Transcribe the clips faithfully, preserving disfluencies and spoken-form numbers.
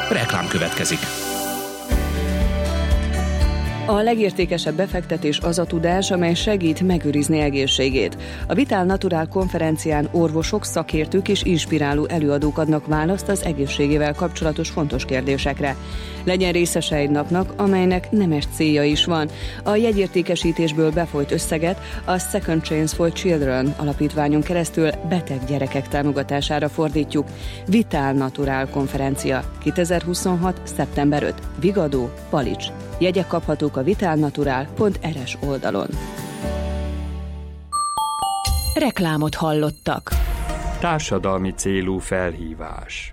Reklám következik. A legértékesebb befektetés az a tudás, amely segít megőrizni egészségét. A Vital Natural konferencián orvosok, szakértők és inspiráló előadók adnak választ az egészségével kapcsolatos fontos kérdésekre. Legyen részese egy napnak, amelynek nemes célja is van. A jegyértékesítésből befolyt összeget a Second Chance for Children alapítványon keresztül beteg gyerekek támogatására fordítjuk. Vital Natural konferencia kétezer-huszonhat. szeptember ötödike. Vigadó, Palics. Jegyek kaphatók a vitalnatural pont er es oldalon. Reklámot hallottak. Társadalmi célú felhívás.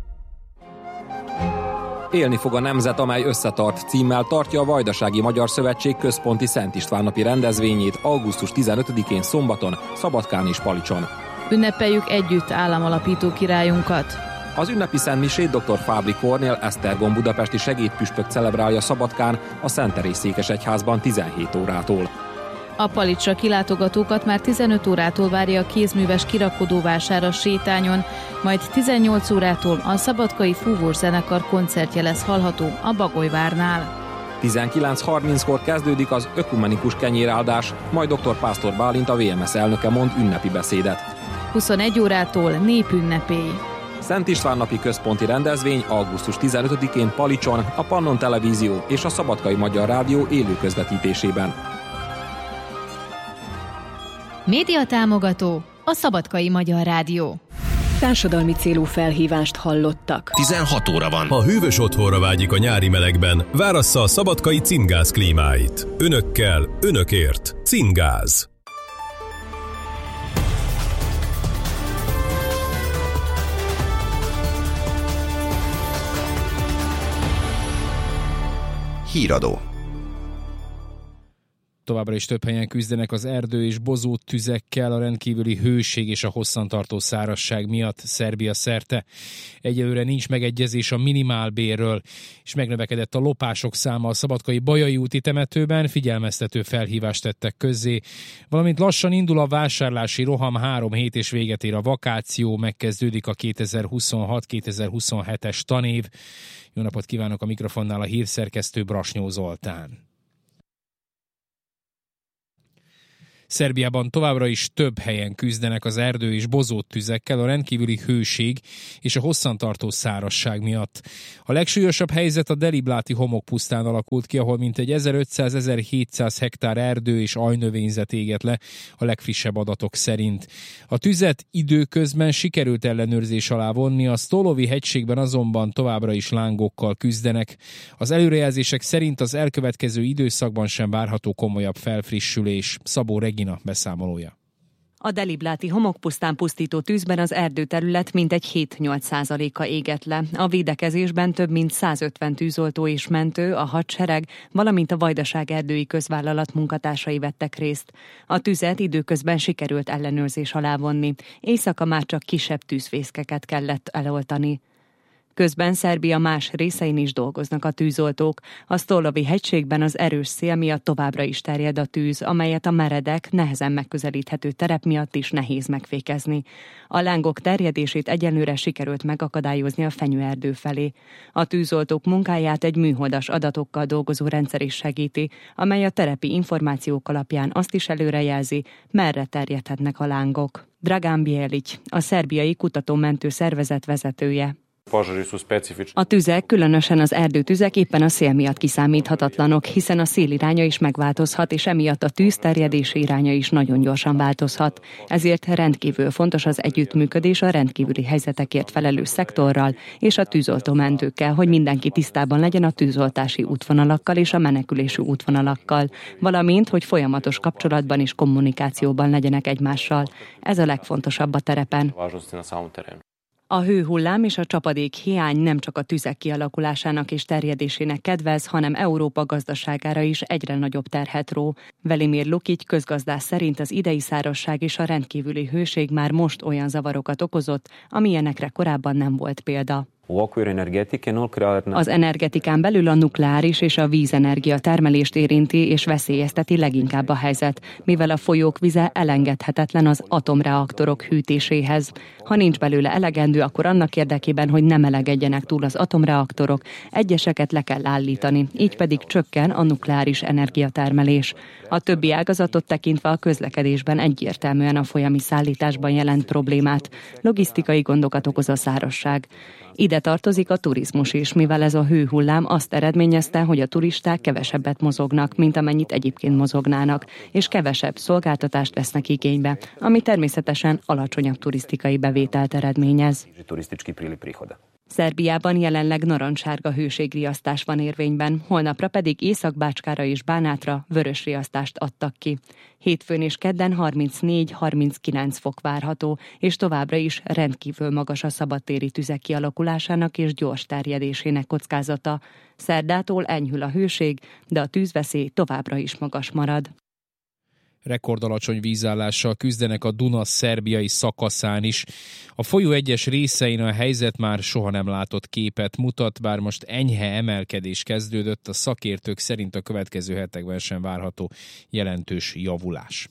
Élni fog a nemzet, amely összetart címmel tartja a Vajdasági Magyar Szövetség központi Szent István napi rendezvényét augusztus tizenötödikén szombaton, Szabadkán és Palicson. Ünnepeljük együtt államalapító királyunkat. Az ünnepi szentmisét dr. Fábri Kornél Esztergom budapesti segédpüspök celebrálja Szabadkán a Szent Teréz székesegyházban tizenhét órától. A Palicsra kilátogatókat már tizenöt órától várja a kézműves kirakodóvásár a sétányon, majd tizennyolc órától a szabadkai fúvós zenekar koncertje lesz hallható a Bagolyvárnál. tizenkilenc harminckor kezdődik az ökumenikus kenyéráldás, majd dr. Pásztor Bálint, a vé em es elnöke mond ünnepi beszédet. huszonegy órától népünnepély. Szent István napi központi rendezvény augusztus tizenötödikén Palicson, a Pannon Televízió és a Szabadkai Magyar Rádió élő közvetítésében. Média támogató a Szabadkai Magyar Rádió. Társadalmi célú felhívást hallottak. tizenhat óra van. Ha hűvös otthonra vágyik a nyári melegben, várassza a szabadkai Cimgáz klímáit. Önökkel, önökért. Cimgáz. Híradó. Továbbra is több helyen küzdenek az erdő és bozót tüzekkel a rendkívüli hőség és a hosszantartó szárazság miatt Szerbia szerte. Egyelőre nincs megegyezés a minimálbérről, és megnövekedett a lopások száma a szabadkai Bajai úti temetőben, figyelmeztető felhívást tettek közzé, valamint lassan indul a vásárlási roham, három hét és véget ér a vakáció, megkezdődik a kétezer-huszonhat kétezer-huszonhetes tanév. Jó napot kívánok, a mikrofonnál a hírszerkesztő Brasnyó Zoltán. Szerbiában továbbra is több helyen küzdenek az erdő és bozót tüzekkel a rendkívüli hőség és a hosszantartó szárazság miatt. A legsúlyosabb helyzet a Delibláti homokpusztán alakult ki, ahol mintegy ezerötszáz-ezerhétszáz hektár erdő és ajnövényzet égett le a legfrissebb adatok szerint. A tüzet időközben sikerült ellenőrzés alá vonni, a Stolovi hegységben azonban továbbra is lángokkal küzdenek. Az előrejelzések szerint az elkövetkező időszakban sem várható komolyabb felfrissülés. Szabó Regina beszámolója. A Delibláti homokpusztán pusztító tűzben az erdőterület mintegy hét-nyolc százaléka égett le. A védekezésben több mint százötven tűzoltó és mentő, a hadsereg, valamint a Vajdaság erdői közvállalat munkatársai vettek részt. A tüzet időközben sikerült ellenőrzés alá vonni. Éjszaka már csak kisebb tűzfészkeket kellett eloltani. Közben Szerbia más részein is dolgoznak a tűzoltók. A Stolovi hegységben az erős szél miatt továbbra is terjed a tűz, amelyet a meredek, nehezen megközelíthető terep miatt is nehéz megfékezni. A lángok terjedését egyenlőre sikerült megakadályozni a fenyőerdő felé. A tűzoltók munkáját egy műholdas adatokkal dolgozó rendszer is segíti, amely a terepi információk alapján azt is előrejelzi, merre terjedhetnek a lángok. Dragan Bijelić, a szerbiai kutatómentő szervezet vezetője. A tüzek, különösen az erdőtüzek éppen a szél miatt kiszámíthatatlanok, hiszen a szél iránya is megváltozhat, és emiatt a tűz terjedési iránya is nagyon gyorsan változhat. Ezért rendkívül fontos az együttműködés a rendkívüli helyzetekért felelős szektorral és a tűzoltó mentőkkel, hogy mindenki tisztában legyen a tűzoltási útvonalakkal és a menekülési útvonalakkal, valamint, hogy folyamatos kapcsolatban és kommunikációban legyenek egymással. Ez a legfontosabb a terepen. A hőhullám és a csapadék hiány nem csak a tüzek kialakulásának és terjedésének kedvez, hanem Európa gazdaságára is egyre nagyobb terhet ró. Velimir Lukić közgazdász szerint az idei szárazság és a rendkívüli hőség már most olyan zavarokat okozott, amilyenekre korábban nem volt példa. Az energetikán belül a nukleáris és a vízenergia termelést érinti és veszélyezteti leginkább a helyzet, mivel a folyók vize elengedhetetlen az atomreaktorok hűtéséhez. Ha nincs belőle elegendő, akkor annak érdekében, hogy ne melegedjenek túl az atomreaktorok, egyeseket le kell állítani, így pedig csökken a nukleáris energiatermelés. A többi ágazatot tekintve a közlekedésben egyértelműen a folyami szállításban jelent problémát. Logisztikai gondokat okoz a szárazság. Ide tartozik a turizmus is, mivel ez a hőhullám azt eredményezte, hogy a turisták kevesebbet mozognak, mint amennyit egyébként mozognának, és kevesebb szolgáltatást vesznek igénybe, ami természetesen alacsonyabb turisztikai bevételt eredményez. Szerbiában jelenleg narancssárga hőségriasztás van érvényben, holnapra pedig Észak-Bácskára és Bánátra vörös riasztást adtak ki. Hétfőn és kedden harmincnégy-harminckilenc fok várható, és továbbra is rendkívül magas a szabadtéri tüzek kialakulásának és gyors terjedésének kockázata. Szerdától enyhül a hőség, de a tűzveszély továbbra is magas marad. Rekordalacsony vízállással küzdenek a Duna szerbiai szakaszán is. A folyó egyes részein a helyzet már soha nem látott képet mutat, bár most enyhe emelkedés kezdődött, a szakértők szerint a következő hetekben sem várható jelentős javulás.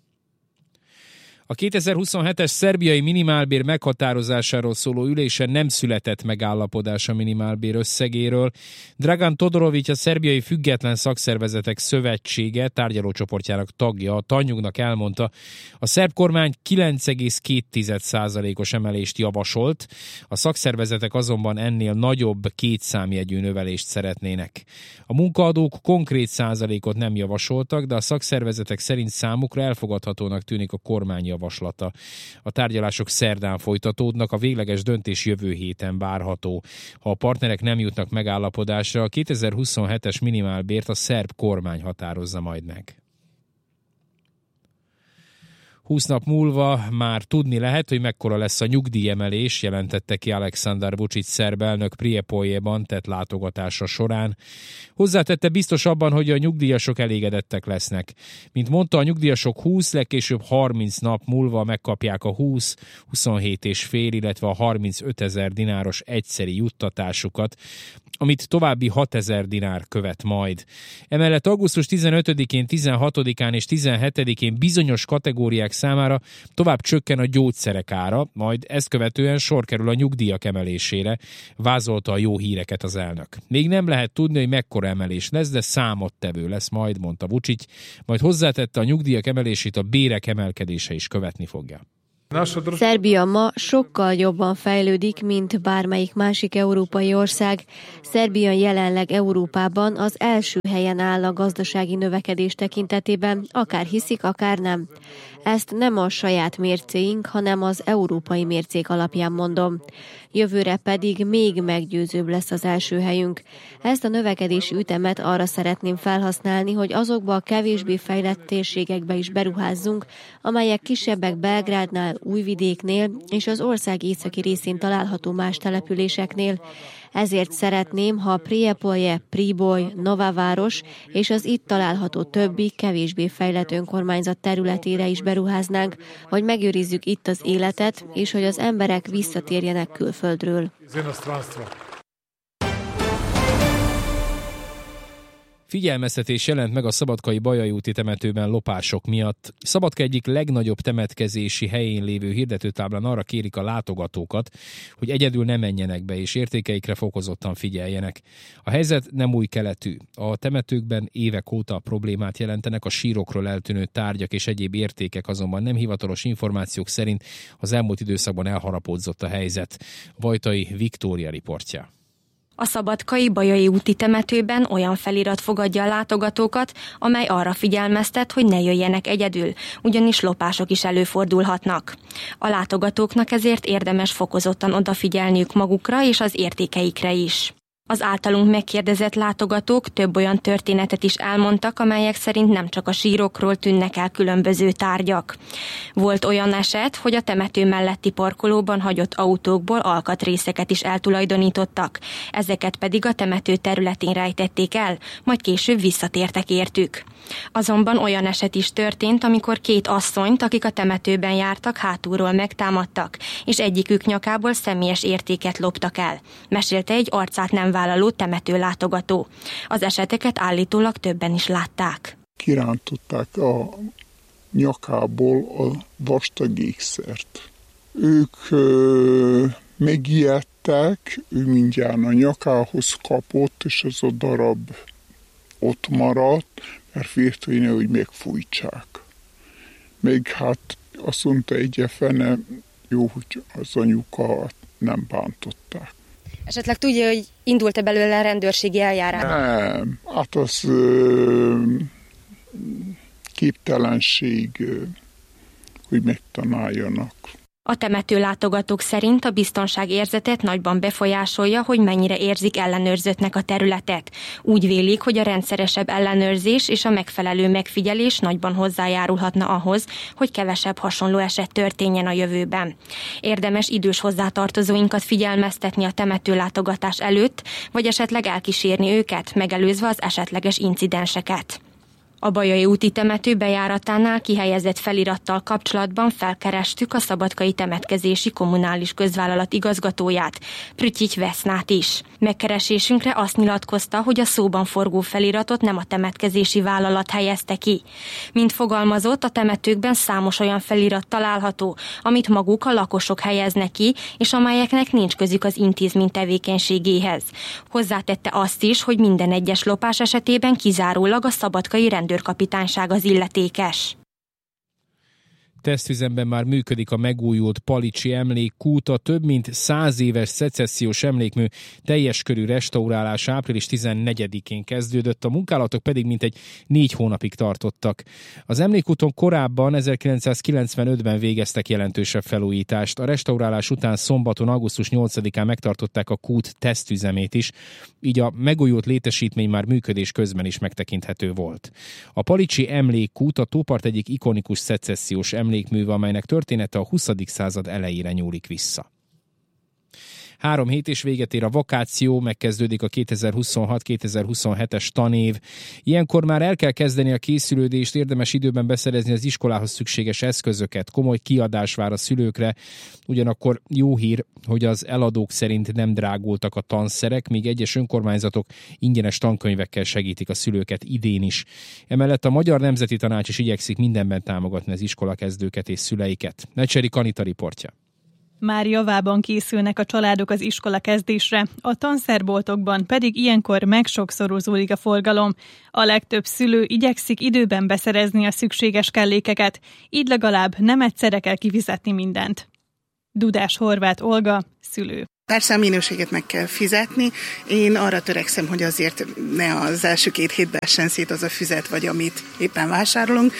A kétezer-huszonhetes szerbiai minimálbér meghatározásáról szóló ülésen nem született megállapodás a minimálbér összegéről. Dragan Todorović, a Szerbiai Független Szakszervezetek Szövetsége tárgyalócsoportjának tagja, a Tanjugnak elmondta, a szerb kormány kilenc egész két százalékos emelést javasolt, a szakszervezetek azonban ennél nagyobb kétszámjegyű növelést szeretnének. A munkaadók konkrét százalékot nem javasoltak, de a szakszervezetek szerint számukra elfogadhatónak tűnik a kormány javaslata. A tárgyalások szerdán folytatódnak, a végleges döntés jövő héten várható. Ha a partnerek nem jutnak megállapodásra, a kétezer-huszonhetes minimálbért a szerb kormány határozza majd meg. húsz nap múlva már tudni lehet, hogy mekkora lesz a nyugdíjemelés, jelentette ki Aleksandar Vučić szerb elnök Prijepoljeban tett látogatása során. Hozzátette, biztos abban, hogy a nyugdíjasok elégedettek lesznek. Mint mondta, a nyugdíjasok húsz, legkésőbb harminc nap múlva megkapják a húsz, huszonhét és fél, illetve a harmincöt ezer dináros egyszeri juttatásukat, amit további hatezer dinár követ majd. Emellett augusztus tizenötödikén, tizenhatodikán és tizenhetedikén bizonyos kategóriák számára tovább csökken a gyógyszerek ára, majd ezt követően sor kerül a nyugdíjak emelésére, vázolta a jó híreket az elnök. Még nem lehet tudni, hogy mekkora emelés lesz, de számottevő lesz majd, mondta Vučić, majd hozzátette, a nyugdíjak emelését a bérek emelkedése is követni fogja. Szerbia ma sokkal jobban fejlődik, mint bármelyik másik európai ország. Szerbia jelenleg Európában az első helyen áll a gazdasági növekedés tekintetében, akár hiszik, akár nem. Ezt nem a saját mércéink, hanem az európai mércék alapján mondom. Jövőre pedig még meggyőzőbb lesz az első helyünk. Ezt a növekedési ütemet arra szeretném felhasználni, hogy azokba a kevésbé fejlett térségekbe is beruházzunk, amelyek kisebbek Belgrádnál, Újvidéknél és az ország északi részén található más településeknél. Ezért szeretném, ha Prijepolje, Priboj, Novaváros és az itt található többi, kevésbé fejlett önkormányzat területére is beruháznánk, hogy megőrizzük itt az életet, és hogy az emberek visszatérjenek külföldről. Figyelmeztetés jelent meg a szabadkai Bajai úti temetőben lopások miatt. Szabadka egyik legnagyobb temetkezési helyén lévő hirdetőtáblán arra kérik a látogatókat, hogy egyedül ne menjenek be és értékeikre fokozottan figyeljenek. A helyzet nem új keletű. A temetőkben évek óta problémát jelentenek, a sírokról eltűnő tárgyak és egyéb értékek, azonban nem hivatalos információk szerint az elmúlt időszakban elharapódzott a helyzet. Vajtai Viktória riportja. A szabadkai Bajai úti temetőben olyan felirat fogadja a látogatókat, amely arra figyelmeztet, hogy ne jöjjenek egyedül, ugyanis lopások is előfordulhatnak. A látogatóknak ezért érdemes fokozottan odafigyelniük magukra és az értékeikre is. Az általunk megkérdezett látogatók több olyan történetet is elmondtak, amelyek szerint nem csak a sírokról tűnnek el különböző tárgyak. Volt olyan eset, hogy a temető melletti parkolóban hagyott autókból alkatrészeket is eltulajdonítottak, ezeket pedig a temető területén rejtették el, majd később visszatértek értük. Azonban olyan eset is történt, amikor két asszonyt, akik a temetőben jártak, hátulról megtámadtak, és egyikük nyakából személyes értéket loptak el. Mesélte egy arcát nem vállaló temető látogató. Az eseteket állítólag többen is látták. Kirántották a nyakából a vastag ékszert. Ők ö, megijedtek, ő mindjárt a nyakához kapott, és ez a darab ott maradt, mert féltőine, hogy megfújtsák. Még hát azt mondta egy fene, jó, hogy az anyuka nem bántották. Esetleg tudja, hogy indult-e belőle rendőrségi eljárás? Nem, hát az ö, képtelenség, ö, hogy megtanáljanak. A temető látogatók szerint a biztonságérzetet nagyban befolyásolja, hogy mennyire érzik ellenőrzöttnek a területet. Úgy vélik, hogy a rendszeresebb ellenőrzés és a megfelelő megfigyelés nagyban hozzájárulhatna ahhoz, hogy kevesebb hasonló eset történjen a jövőben. Érdemes idős hozzátartozóinkat figyelmeztetni a temető látogatás előtt, vagy esetleg elkísérni őket, megelőzve az esetleges incidenseket. A Bajai úti temető bejáratánál kihelyezett felirattal kapcsolatban felkerestük a szabadkai temetkezési kommunális közvállalat igazgatóját, Prütyics Vesznát is. Megkeresésünkre azt nyilatkozta, hogy a szóban forgó feliratot nem a temetkezési vállalat helyezte ki. Mint fogalmazott, a temetőkben számos olyan felirat található, amit maguk a lakosok helyeznek ki, és amelyeknek nincs közük az intézmény tevékenységéhez. Hozzátette azt is, hogy minden egyes lopás esetében kizárólag a szabadkai rendőrkapitányság az illetékes. Tesztüzemben már működik a megújult Palicsi emlékkút, a több mint száz éves szecessziós emlékmű teljes körű restaurálás április tizennegyedikén kezdődött, a munkálatok pedig mintegy négy hónapig tartottak. Az emlékúton korábban ezerkilencszázkilencvenötben végeztek jelentősebb felújítást. A restaurálás után szombaton, augusztus nyolcadikán megtartották a kút tesztüzemét is, így a megújult létesítmény már működés közben is megtekinthető volt. A Palicsi emlékkút a tópart egyik ikonikus szecessziós emlékmű, emlékműve, amelynek története a huszadik század elejére nyúlik vissza. Három hét és véget ér a vakáció, megkezdődik a kétezer-huszonhat kétezer-huszonhetes tanév. Ilyenkor már el kell kezdeni a készülődést, érdemes időben beszerezni az iskolához szükséges eszközöket, komoly kiadás vár a szülőkre, ugyanakkor jó hír, hogy az eladók szerint nem drágultak a tanszerek, míg egyes önkormányzatok ingyenes tankönyvekkel segítik a szülőket idén is. Emellett a Magyar Nemzeti Tanács is igyekszik mindenben támogatni az iskolakezdőket és szüleiket. Nagyseri Kanita riportja. Már javában készülnek a családok az iskola kezdésre, a tanszerboltokban pedig ilyenkor megsokszorozódik a forgalom. A legtöbb szülő igyekszik időben beszerezni a szükséges kellékeket, így legalább nem egyszerre kell kifizetni mindent. Dudás Horváth Olga, szülő. Persze a minőséget meg kell fizetni. Én arra törekszem, hogy azért ne az első két hétben essen szét az a füzet, vagy amit éppen vásárolunk,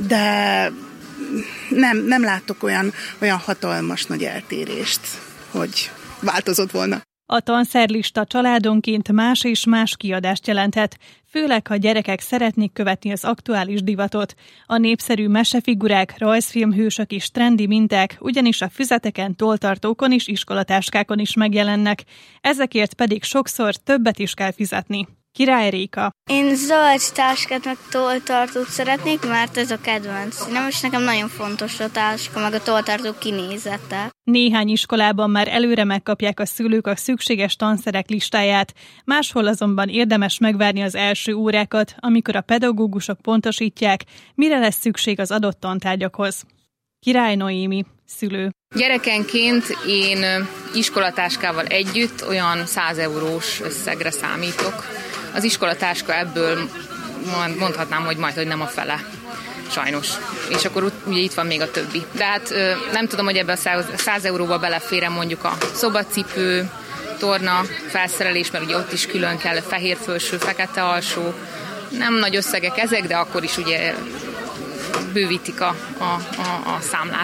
de nem, nem látok olyan, olyan hatalmas nagy eltérést, hogy változott volna. A tanszerlista családonként más és más kiadást jelenthet, főleg ha gyerekek szeretnék követni az aktuális divatot. A népszerű mesefigurák, rajzfilmhősök és trendi minták ugyanis a füzeteken, tolltartókon és iskolatáskákon is megjelennek, ezekért pedig sokszor többet is kell fizetni. Király Réka. Én zöld táskát meg tolltartót szeretnék, mert ez a kedvenc. Nem is nekem nagyon fontos a táska, meg a tolltartó kinézete. Néhány iskolában már előre megkapják a szülők a szükséges tanszerek listáját, máshol azonban érdemes megvárni az első órákat, amikor a pedagógusok pontosítják, mire lesz szükség az adott tantárgyakhoz. Király Noémi, szülő. Gyerekenként én iskolatáskával együtt olyan száz eurós összegre számítok. Az iskolatáska ebből mondhatnám, hogy majd, hogy nem a fele. Sajnos. És akkor ugye itt van még a többi. De hát nem tudom, hogy ebbe a száz euróba belefér mondjuk a szobacipő, torna, felszerelés, mert ugye ott is külön kell fehér felső, fekete alsó. Nem nagy összegek ezek, de akkor is ugye bővítik a, a, a, a számlát.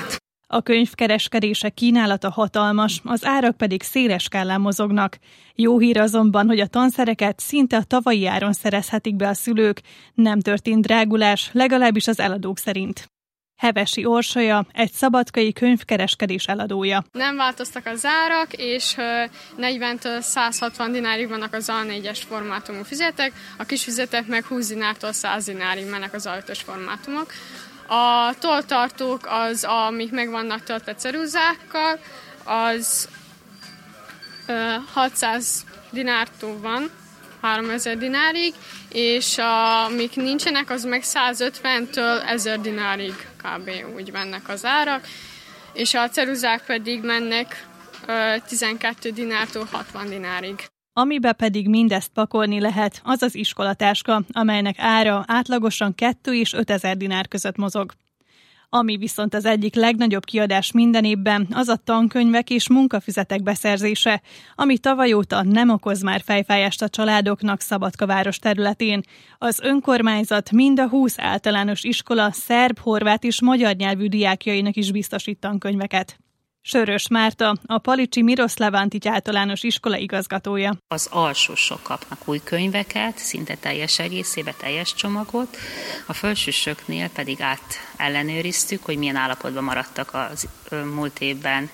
A könyvkereskedése kínálata hatalmas, az árak pedig széles skálán mozognak. Jó hír azonban, hogy a tanszereket szinte a tavalyi áron szerezhetik be a szülők. Nem történt drágulás, legalábbis az eladók szerint. Hevesi Orsolya, egy szabadkai könyvkereskedés eladója. Nem változtak az árak, és negyventől száz hatvan dinárig vannak az á négyes formátumú füzetek, a kis füzetek meg húsz dinártól száz dinárig mennek az á ötös formátumok. A tolltartók, az, amik meg vannak töltve ceruzákkal, az ö, hatszáz dinártól van, háromezer dinárig, és amik nincsenek, az meg százötventől ezer dinárig kb. Úgy mennek az árak, és a ceruzák pedig mennek ö, tizenkét dinártól hatvan dinárig. Amibe pedig mindezt pakolni lehet, az az iskolatáska, amelynek ára átlagosan kettő és ötezer dinár között mozog. Ami viszont az egyik legnagyobb kiadás minden évben, az a tankönyvek és munkafüzetek beszerzése, ami tavaly óta nem okoz már fejfájást a családoknak Szabadkaváros területén. Az önkormányzat mind a húsz általános iskola szerb, horvát és magyar nyelvű diákjainak is biztosít tankönyveket. Sörös Márta, a Palicsi Miroszláv Antics általános iskola igazgatója. Az alsósok kapnak új könyveket, szinte teljes egészébe, teljes csomagot, a felsősöknél pedig át ellenőriztük, hogy milyen állapotban maradtak az múlt évben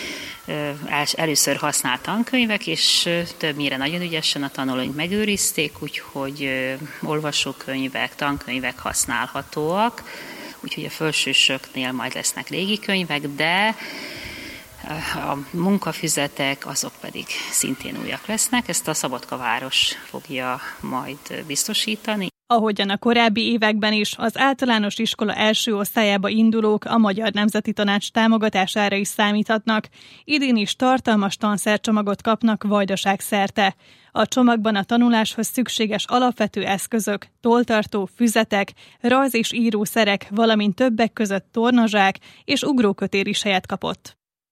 először használt tankönyvek, és többnyire nagyon ügyesen a tanulóink megőrizték, úgyhogy olvasókönyvek, tankönyvek használhatóak, úgyhogy a felsősöknél majd lesznek régi könyvek, de a munkafüzetek, azok pedig szintén újak lesznek, ezt a Szabadkaváros fogja majd biztosítani. Ahogyan a korábbi években is, az általános iskola első osztályába indulók a Magyar Nemzeti Tanács támogatására is számíthatnak. Idén is tartalmas tanszercsomagot kapnak Vajdaság szerte. A csomagban a tanuláshoz szükséges alapvető eszközök, tolltartó, füzetek, rajz- és írószerek, valamint többek között tornazsák és ugrókötér is helyet kapott.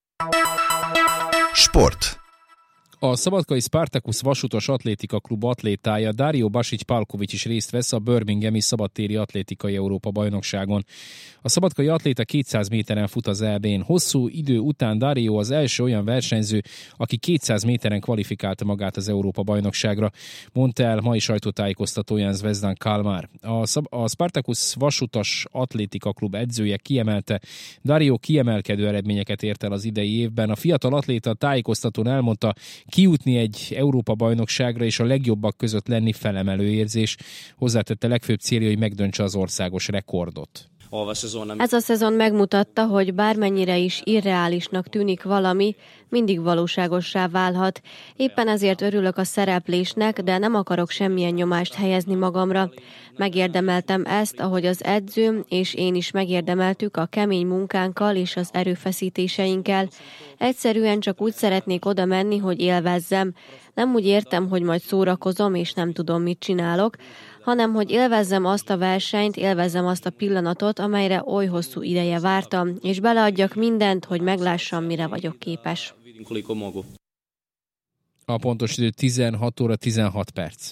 Sport. A szabadkai Spartacus vasútos atlétika klub atlétája Dario Basic-Palkovics is részt vesz a Birminghami szabadtéri atlétikai Európa-bajnokságon. A szabadkai atléta kétszáz méteren fut az é bén. Hosszú idő után Dario az első olyan versenyző, aki kétszáz méteren kvalifikálta magát az Európa-bajnokságra, mondta el mai sajtótájékoztatóján Zvezdan Kalmár. A, Szab- a Spartacus vasutas atlétika klub edzője kiemelte, Dario kiemelkedő eredményeket ért el az idei évben. A fiatal atléta tájékoztatón elmondta, kijutni egy Európa-bajnokságra és a legjobbak között lenni felemelő érzés. Hozzátette, legfőbb célja, hogy megdöntse az országos rekordot. Ez a szezon megmutatta, hogy bármennyire is irreálisnak tűnik valami, mindig valóságossá válhat. Éppen ezért örülök a szereplésnek, de nem akarok semmilyen nyomást helyezni magamra. Megérdemeltem ezt, ahogy az edzőm és én is megérdemeltük a kemény munkánkkal és az erőfeszítéseinkkel. Egyszerűen csak úgy szeretnék oda menni, hogy élvezzem. Nem úgy értem, hogy majd szórakozom és nem tudom, mit csinálok, hanem hogy élvezzem azt a versenyt, élvezzem azt a pillanatot, amelyre oly hosszú ideje vártam, és beleadjak mindent, hogy meglássam, mire vagyok képes. A pontos idő tizenhat óra tizenhat perc.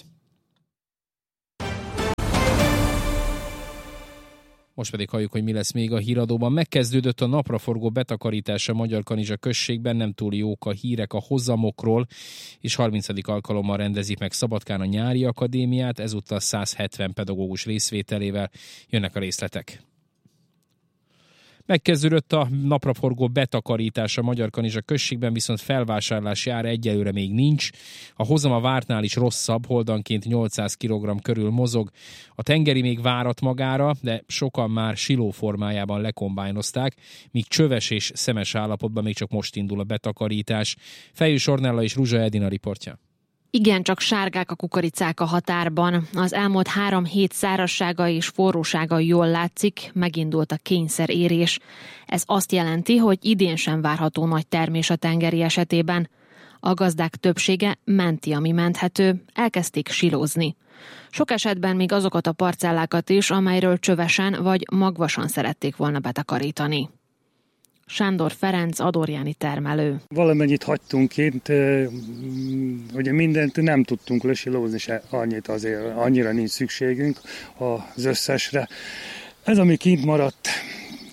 Most pedig halljuk, hogy mi lesz még a híradóban. Megkezdődött a napraforgó betakarítása Magyarkanizsa községben, nem túl jók a hírek a hozamokról, és harmincadik alkalommal rendezik meg Szabadkán a nyári akadémiát, ezúttal száz hetven pedagógus részvételével. Jönnek a részletek. Megkezdődött a napraforgó betakarítása Magyarkanizsa községben, viszont felvásárlási ára egyelőre még nincs. A hozam a vártnál is rosszabb, holdanként nyolcszáz kilogramm körül mozog. A tengeri még várat magára, de sokan már siló formájában lekombájnozták, míg csöves és szemes állapotban még csak most indul a betakarítás. Fejős Ornella és Ruzsa Edina riportja. Igen, csak sárgák a kukoricák a határban. Az elmúlt három hét szárazsága és forrósága jól látszik, megindult a kényszerérés. Ez azt jelenti, hogy idén sem várható nagy termés a tengeri esetében. A gazdák többsége menti, ami menthető, elkezdték silózni. Sok esetben még azokat a parcellákat is, amelyről csövesen vagy magvasan szerették volna betakarítani. Sándor Ferenc, adorjáni termelő. Valamennyit hagytunk kint, ugye mindent nem tudtunk lesilózni se annyit, azért annyira nincs szükségünk az összesre. Ez, ami kint maradt,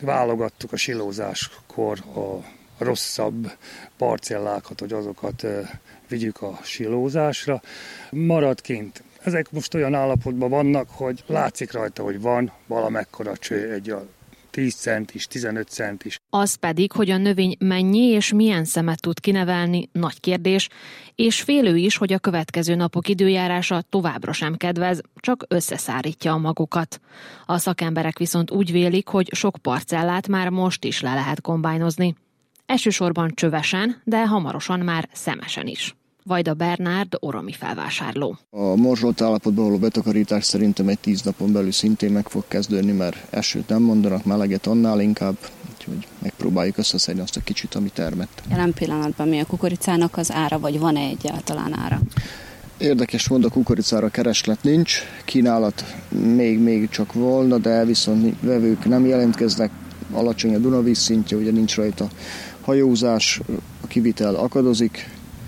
válogattuk a silózáskor a rosszabb parcellákat, hogy azokat vigyük a silózásra. Maradt kint. Ezek most olyan állapotban vannak, hogy látszik rajta, hogy van valamekkora cső, egy a tíz centis, tizenöt centis. Az pedig, hogy a növény mennyi és milyen szemet tud kinevelni, nagy kérdés, és félő is, hogy a következő napok időjárása továbbra sem kedvez, csak összeszárítja a magokat. A szakemberek viszont úgy vélik, hogy sok parcellát már most is le lehet kombájnozni. Elsősorban csövesen, de hamarosan már szemesen is. Vajda Bernárd, oromi felvásárló. A morzsolt állapotban való betakarítás szerintem egy tíz napon belül szintén meg fog kezdődni, mert esőt nem mondanak, meleget annál inkább, úgyhogy megpróbáljuk összeszedni azt a kicsit, ami termett. Jelen pillanatban mi a kukoricának az ára, vagy van-e egyáltalán ára? Érdekes módon a kukoricára kereslet nincs, kínálat még, még csak volna, de viszont vevők nem jelentkeznek, alacsony a Dunavíz szintje, ugye nincs rajta hajózás, a kivitel akadozik,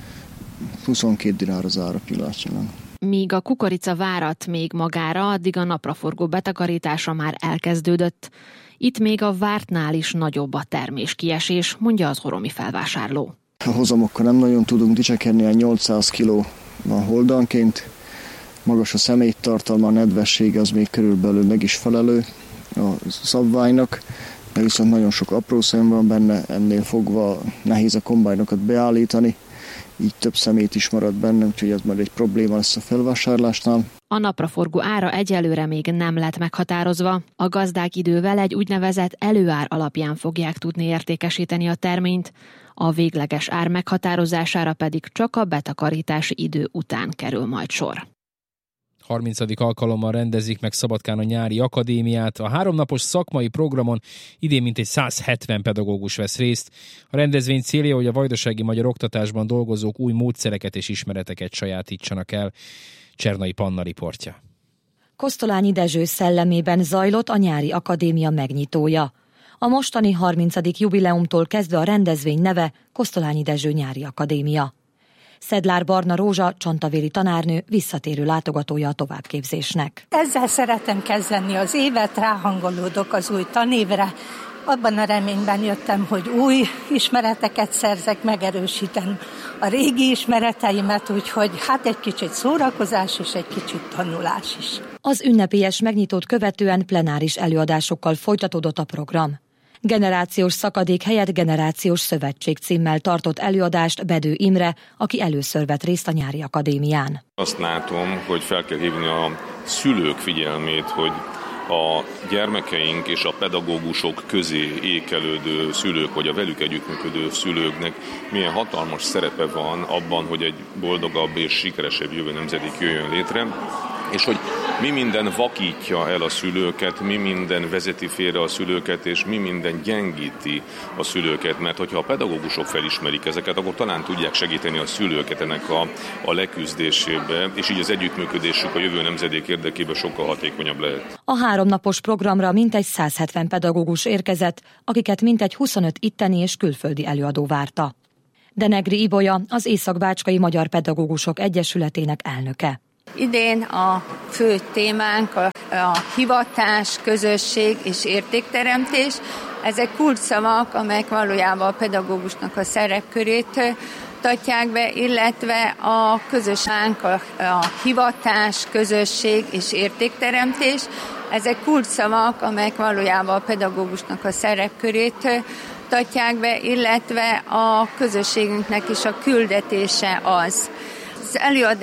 huszonkét dinár az ára pillanatnyilag. Míg a kukorica várat még magára, addig a napraforgó betakarítása már elkezdődött. Itt még a vártnál is nagyobb a terméskiesés, mondja az oromi felvásárló. A hozamokkal nem nagyon tudunk dicsekedni, a nyolcszáz kiló van holdanként. Magas a személytartalma, a nedvessége az még körülbelül meg is felelő a szabványnak, de viszont nagyon sok apró szem van benne, ennél fogva nehéz a kombájnokat beállítani. Így több szemét is marad benne, úgyhogy ez már egy probléma lesz a felvásárlásnál. A napraforgó ára egyelőre még nem lett meghatározva. A gazdák idővel egy úgynevezett előár alapján fogják tudni értékesíteni a terményt, a végleges ár meghatározására pedig csak a betakarítási idő után kerül majd sor. harmincadik alkalommal rendezik meg Szabadkán a nyári akadémiát. A háromnapos szakmai programon idén mintegy száz hetven pedagógus vesz részt. A rendezvény célja, hogy a vajdasági magyar oktatásban dolgozók új módszereket és ismereteket sajátítsanak el. Csernai Panna riportja. Kosztolányi Dezső szellemében zajlott a nyári akadémia megnyitója. A mostani harmincadik jubileumtól kezdve a rendezvény neve Kosztolányi Dezső nyári akadémia. Szedlár Barna Rózsa, csantavéri tanárnő, visszatérő látogatója a továbbképzésnek. Ezzel szeretem kezdeni az évet, ráhangolódok az új tanévre. Abban a reményben jöttem, hogy új ismereteket szerzek, megerősítem a régi ismereteimet, úgyhogy hát egy kicsit szórakozás és egy kicsit tanulás is. Az ünnepélyes megnyitót követően plenáris előadásokkal folytatódott a program. Generációs szakadék helyett generációs szövetség címmel tartott előadást Bedő Imre, aki először vett részt a nyári akadémián. Azt látom, hogy fel kell hívni a szülők figyelmét, hogy a gyermekeink és a pedagógusok közé ékelődő szülők, vagy a velük együttműködő szülőknek milyen hatalmas szerepe van abban, hogy egy boldogabb és sikeresebb jövő nemzedék jöjjön létre, és hogy mi minden vakítja el a szülőket, mi minden vezeti félre a szülőket, és mi minden gyengíti a szülőket, mert hogyha a pedagógusok felismerik ezeket, akkor talán tudják segíteni a szülőket ennek a, a leküzdésébe, és így az együttműködésük a jövő nemzedék érdekében sokkal hatékonyabb lehet. A háromnapos programra mintegy száz hetven pedagógus érkezett, akiket mintegy huszonöt itteni és külföldi előadó várta. Denegri Ibolya, az Észak-Bácskai Magyar Pedagógusok Egyesületének elnöke. Idén a fő témánk a, a hivatás, közösség és értékteremtés. Ezek kulcsszavak, amelyek valójában a pedagógusnak a szerepkörét mutatják be, illetve a közösségünk a, a hivatás, közösség és értékteremtés. Ezek kulcsszavak, amelyek valójában a pedagógusnak a szerepkörét mutatják be, illetve a közösségünknek is a küldetése az. Az előadás